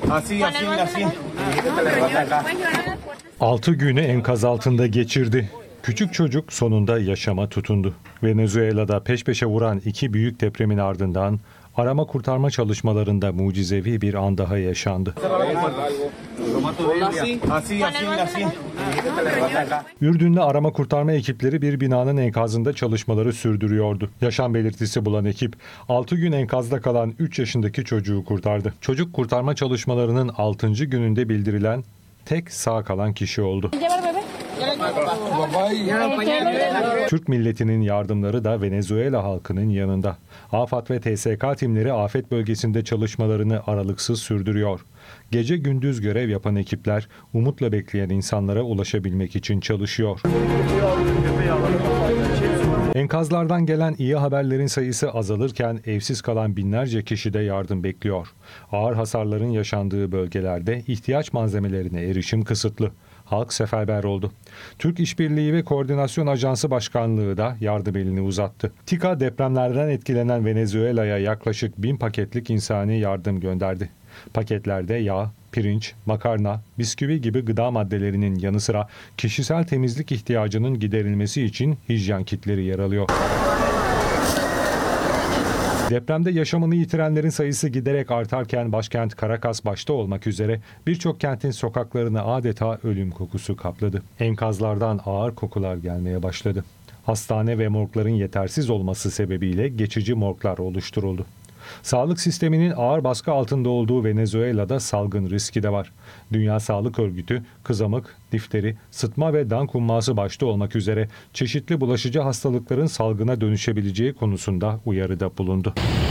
Así, así, así. 6 günü enkaz altında geçirdi. Küçük çocuk sonunda yaşama tutundu. Venezuela'da peş peşe vuran 2 büyük depremin ardından arama kurtarma çalışmalarında mucizevi bir an daha yaşandı. Así, así, así. Ürdünlü arama kurtarma ekipleri bir binanın enkazında çalışmaları sürdürüyordu. Yaşam belirtisi bulan ekip 6 gün enkazda kalan 3 yaşındaki çocuğu kurtardı. Çocuk kurtarma çalışmalarının 6. gününde bildirilen tek sağ kalan kişi oldu. Türk milletinin yardımları da Venezuela halkının yanında. AFAD ve TSK timleri afet bölgesinde çalışmalarını aralıksız sürdürüyor. Gece gündüz görev yapan ekipler umutla bekleyen insanlara ulaşabilmek için çalışıyor. Enkazlardan gelen iyi haberlerin sayısı azalırken evsiz kalan binlerce kişi de yardım bekliyor. Ağır hasarların yaşandığı bölgelerde ihtiyaç malzemelerine erişim kısıtlı. Halk seferber oldu. Türk İşbirliği ve Koordinasyon Ajansı Başkanlığı da yardım elini uzattı. TİKA depremlerden etkilenen Venezuela'ya yaklaşık 1000 paketlik insani yardım gönderdi. Paketlerde yağ, pirinç, makarna, bisküvi gibi gıda maddelerinin yanı sıra kişisel temizlik ihtiyacının giderilmesi için hijyen kitleri yer alıyor. Depremde yaşamını yitirenlerin sayısı giderek artarken başkent Caracas başta olmak üzere birçok kentin sokaklarını adeta ölüm kokusu kapladı. Enkazlardan ağır kokular gelmeye başladı. Hastane ve morgların yetersiz olması sebebiyle geçici morglar oluşturuldu. Sağlık sisteminin ağır baskı altında olduğu Venezuela'da salgın riski de var. Dünya Sağlık Örgütü, kızamık, difteri, sıtma ve dan humması başta olmak üzere çeşitli bulaşıcı hastalıkların salgına dönüşebileceği konusunda uyarıda bulundu.